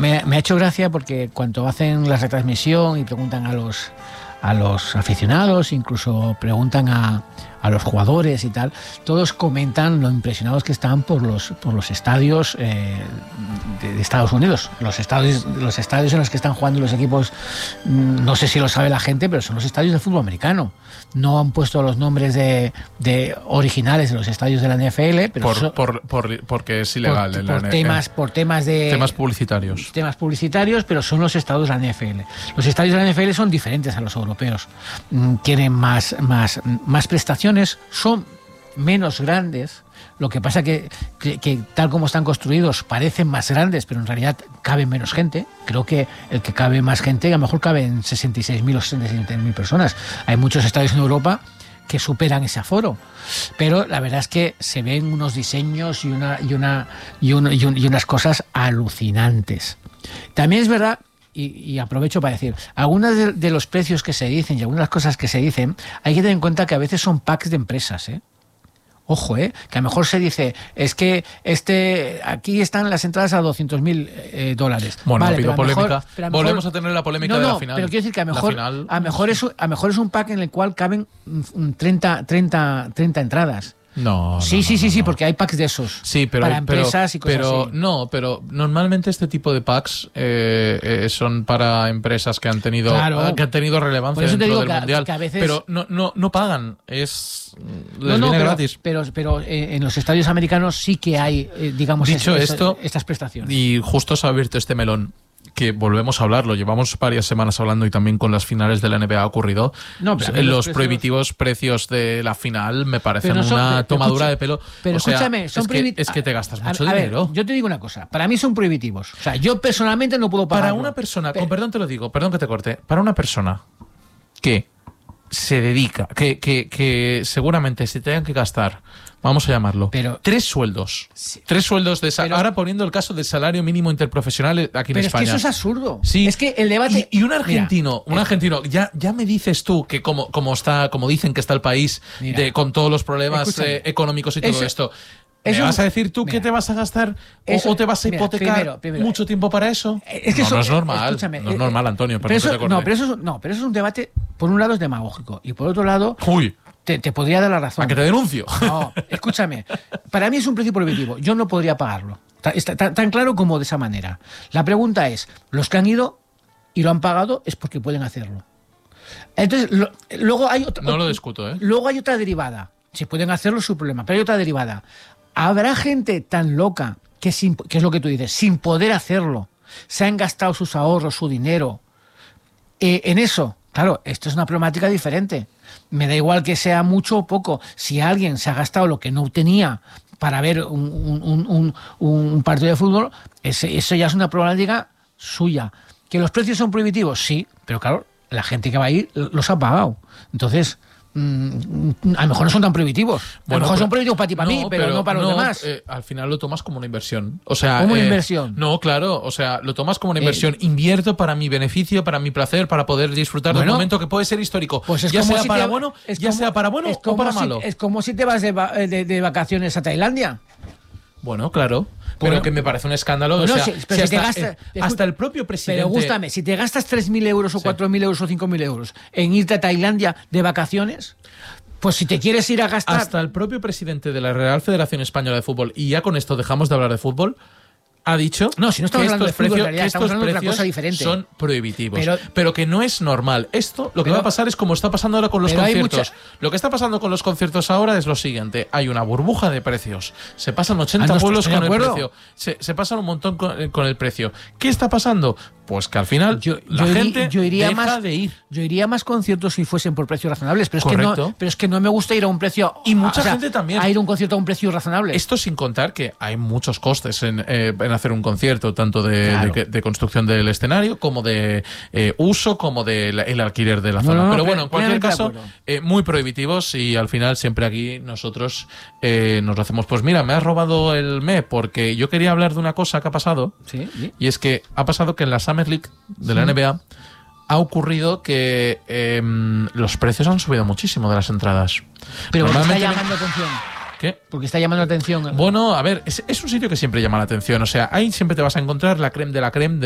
me ha hecho gracia porque cuando hacen la retransmisión y preguntan a los aficionados, incluso preguntan a los jugadores y tal, todos comentan lo impresionados que están por los estadios de Estados Unidos. Los estadios en los que están jugando los equipos, no sé si lo sabe la gente, pero son los estadios de fútbol americano. No han puesto los nombres de originales de los estadios de la NFL, pero porque es ilegal por temas publicitarios, pero son los estadios de la NFL. Los estadios de la NFL son diferentes a los europeos. Tienen más prestaciones, son menos grandes. Lo que pasa que tal como están construidos parecen más grandes, pero en realidad caben menos gente. Creo que el que cabe más gente, a lo mejor caben 66.000 o 67.000 personas. Hay muchos estadios en Europa que superan ese aforo, pero la verdad es que se ven unos diseños y unas cosas alucinantes. También es verdad, y aprovecho para decir, algunos de los precios que se dicen y algunas cosas que se dicen, hay que tener en cuenta que a veces son packs de empresas, Ojo, que a lo mejor se dice, es que aquí están las entradas a $200.000. Bueno, vale, pido polémica. Pero Volvemos a tener la polémica de la final. Pero quiero decir que a lo mejor es un pack en el cual caben 30 entradas. No. Sí, porque hay packs de esos. Sí, pero para empresas y cosas así. Pero normalmente este tipo de packs son para empresas que han tenido relevancia dentro del mundial. Que a veces, pero no pagan, les viene gratis. Pero en los estadios americanos sí que hay, digamos, estas prestaciones. Y justo se ha abierto este melón, que volvemos a hablarlo, llevamos varias semanas hablando y también con las finales de la NBA ha ocurrido. Los prohibitivos precios de la final me parecen una tomadura de pelo. Pero escúchame, es que te gastas mucho dinero. Yo te digo una cosa, para mí son prohibitivos. O sea, yo personalmente no puedo pagarlo. Para una persona, con perdón te lo digo, perdón que te corte, para una persona que se dedica, que seguramente se tengan que gastar, vamos a llamarlo, 3 sueldos. Sí. 3 sueldos ahora poniendo el caso del salario mínimo interprofesional aquí en España. Pero es que eso es absurdo. Sí. Es que el debate... Y un argentino, ya me dices tú que como dicen que está el país con todos los problemas económicos y todo esto... ¿Me vas a decir tú que te vas a gastar o te vas a hipotecar mucho tiempo para eso? No es normal. Escúchame, no es normal, Antonio. Pero eso es un debate, por un lado es demagógico y por otro lado te podría dar la razón. ¿A que te denuncio? No, escúchame. Para mí es un precio prohibitivo. Yo no podría pagarlo. Está tan claro como de esa manera. La pregunta es, los que han ido y lo han pagado es porque pueden hacerlo. Entonces, luego hay otra... No lo discuto, Luego hay otra derivada. Si pueden hacerlo, es su problema. Pero hay otra derivada. Habrá gente tan loca que es lo que tú dices, sin poder hacerlo, se han gastado sus ahorros, su dinero en eso. Claro, esto es una problemática diferente. Me da igual que sea mucho o poco. Si alguien se ha gastado lo que no tenía para ver un partido de fútbol, eso ya es una problemática suya. ¿Que los precios son prohibitivos? Sí, pero claro, la gente que va a ir los ha pagado. Entonces... a lo mejor no son tan prohibitivos. A lo mejor son prohibitivos para ti, para mí, pero no para los demás. Al final lo tomas como una inversión. O sea, ¿cómo una inversión? No, claro. O sea, lo tomas como una inversión. Invierto para mi beneficio, para mi placer, para poder disfrutar de un momento que puede ser histórico. Pues ya sea para bueno o para malo. Es como si te vas de vacaciones a Tailandia. Bueno, claro. Pero que me parece un escándalo. Bueno, o sea, hasta el propio presidente... Pero gústame, si te gastas 3.000 euros o 4.000 euros o 5.000 euros en irte a Tailandia de vacaciones, pues si te quieres ir a gastar... Hasta el propio presidente de la Real Federación Española de Fútbol, y ya con esto dejamos de hablar de fútbol, ha dicho si no estamos hablando de fútbol, en realidad, estamos hablando de otra cosa diferente. Son prohibitivos. Pero que no es normal. Esto, lo que va a pasar es como está pasando ahora con los conciertos. Lo que está pasando con los conciertos ahora es lo siguiente. Hay una burbuja de precios. Se pasan 80 pueblos con el precio. Se pasan un montón con el precio. ¿Qué está pasando? Pues que al final la gente deja de ir. Yo iría más conciertos si fuesen por precios razonables, pero es que no me gusta ir a un precio... Y mucha gente también. A ir a un concierto a un precio razonable. Esto sin contar que hay muchos costes en hacer un concierto, tanto de construcción del escenario, como de uso, como del alquiler de la zona. Pero bueno, en cualquier caso, muy prohibitivos, y al final siempre aquí nosotros nos lo hacemos. Pues mira, me has robado el porque yo quería hablar de una cosa que ha pasado, y es que ha pasado que en la Summer League de la NBA ha ocurrido que los precios han subido muchísimo de las entradas. Pero está llamando atención. ¿Qué? Porque está llamando la atención. Bueno, a ver, es un sitio que siempre llama la atención. O sea, ahí siempre te vas a encontrar la crème de la crème